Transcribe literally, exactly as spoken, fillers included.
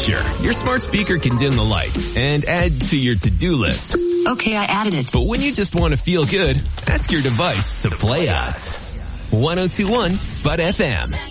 Sure, your smart speaker can dim the lights and add to your to-do list. Okay, I added it. But when you just want to feel good, ask your device to play us. one oh two one Spud F M.